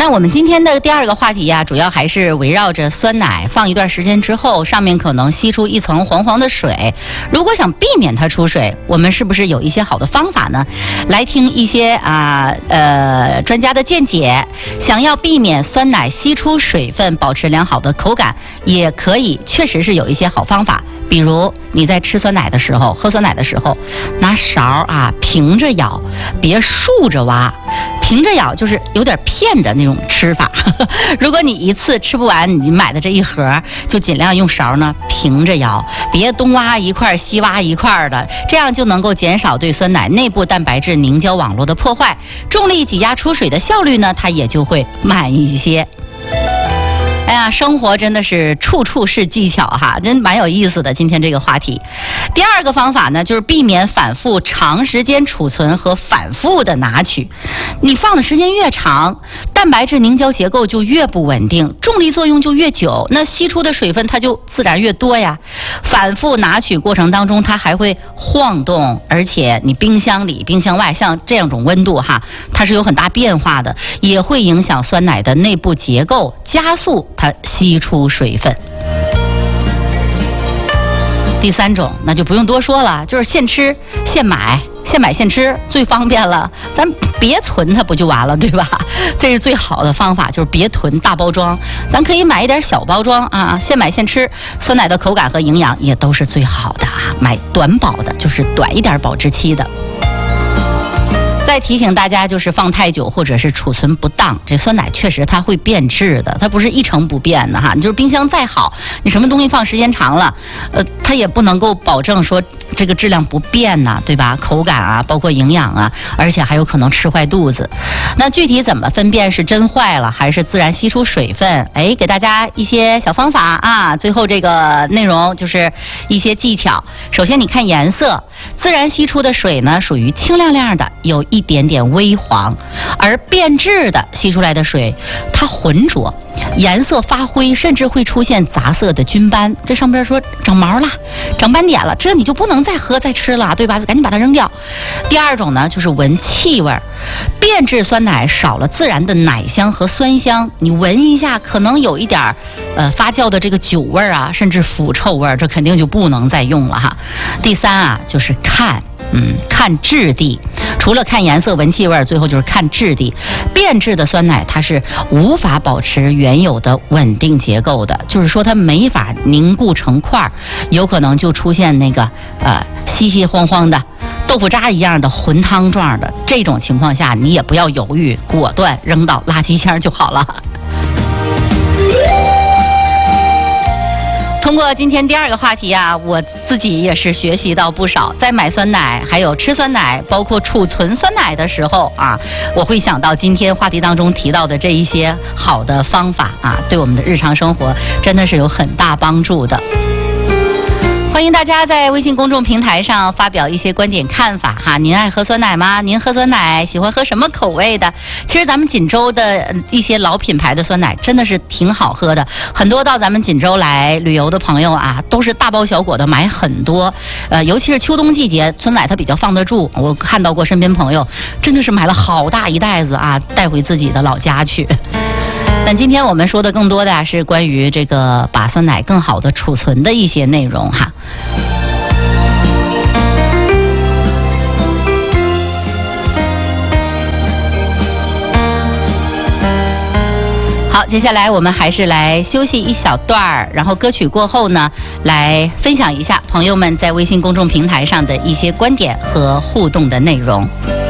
那我们今天的第二个话题呀，主要还是围绕着酸奶放一段时间之后，上面可能吸出一层黄黄的水。如果想避免它出水，我们是不是有一些好的方法呢？来听一些专家的见解。想要避免酸奶吸出水分，保持良好的口感，也可以确实是有一些好方法。比如你在吃酸奶的时候，喝酸奶的时候，拿勺平着舀，别竖着挖。平着舀就是有点骗的那种吃法。如果你一次吃不完你买的这一盒，就尽量用勺呢平着舀，别东挖一块西挖一块的，这样就能够减少对酸奶内部蛋白质凝胶网络的破坏，重力挤压出水的效率呢，它也就会慢一些。哎呀，生活真的是处处是技巧哈，真蛮有意思的。今天这个话题，第二个方法呢，就是避免反复长时间储存和反复的拿取。你放的时间越长，蛋白质凝胶结构就越不稳定，重力作用就越久，那吸出的水分它就自然越多呀。反复拿取过程当中，它还会晃动，而且你冰箱里、冰箱外像这样种温度哈，它是有很大变化的，也会影响酸奶的内部结构，加速它吸出水分。第三种那就不用多说了，就是现吃现买，现买现吃最方便了，咱别存它不就完了，对吧？这是最好的方法，就是别囤大包装，咱可以买一点小包装啊，现买现吃，酸奶的口感和营养也都是最好的啊。买短保的，就是短一点保质期的。再提醒大家，就是放太久或者是储存不当，这酸奶确实它会变质的，它不是一成不变的哈。你就是冰箱再好，你什么东西放时间长了，它也不能够保证说这个质量不变呐，对吧？口感啊，包括营养啊，而且还有可能吃坏肚子。那具体怎么分辨是真坏了还是自然吸出水分？哎，给大家一些小方法啊。最后这个内容就是一些技巧。首先你看颜色，自然吸出的水呢属于清亮亮的，有一点点微黄，而变质的吸出来的水，它浑浊，颜色发灰，甚至会出现杂色的菌斑。这上边说长毛了，长斑点了，这你就不能再喝再吃了，对吧？就赶紧把它扔掉。第二种呢，就是闻气味，变质酸奶少了自然的奶香和酸香，你闻一下，可能有一点发酵的这个酒味啊，甚至腐臭味，这肯定就不能再用了哈。第三就是看质地，除了看颜色、闻气味，最后就是看质地。变质的酸奶它是无法保持原有的稳定结构的，就是说它没法凝固成块，有可能就出现那个稀稀晃晃的豆腐渣一样的浑汤状的。这种情况下，你也不要犹豫，果断扔到垃圾箱就好了。通过今天第二个话题啊，我自己也是学习到不少。在买酸奶还有吃酸奶包括储存酸奶的时候啊，我会想到今天话题当中提到的这一些好的方法啊，对我们的日常生活真的是有很大帮助的。欢迎大家在微信公众平台上发表一些观点看法哈。您爱喝酸奶吗？您喝酸奶喜欢喝什么口味的？其实咱们锦州的一些老品牌的酸奶真的是挺好喝的，很多到咱们锦州来旅游的朋友啊，都是大包小裹的买很多。尤其是秋冬季节，酸奶它比较放得住。我看到过身边朋友真的是买了好大一袋子啊，带回自己的老家去。但今天我们说的更多的是关于这个把酸奶更好的储存的一些内容哈。好，接下来我们还是来休息一小段儿，然后歌曲过后呢，来分享一下朋友们在微信公众平台上的一些观点和互动的内容。